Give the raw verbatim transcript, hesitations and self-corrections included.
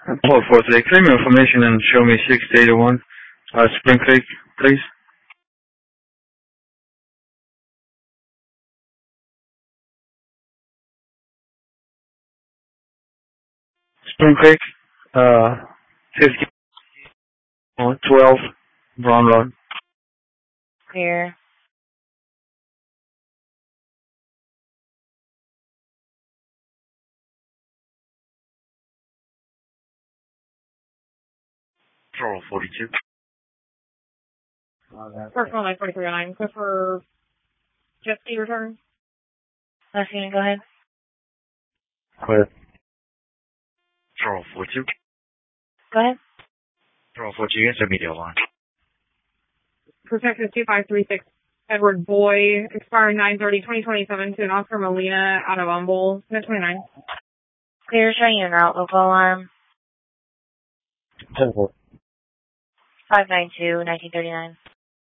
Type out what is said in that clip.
Hold for today. Claim your information and show me six eighty-one uh, Spring Creek, please. Spring Creek, uh, fifty, twelve, Brown Road. Clear. Control forty-two. Personal nine forty-three oh nine. So for jet ski return. Last unit, go ahead. Clear. Control forty-two. Go ahead. Control forty-two, intermediate line. Protective two five three six, Edward Boy, expired nine thirty twenty twenty-seven to an Oscar Molina out of Humble, ten twenty-nine. Clear, showing you en route, local alarm. Hold for. five nine two, nineteen thirty-nine.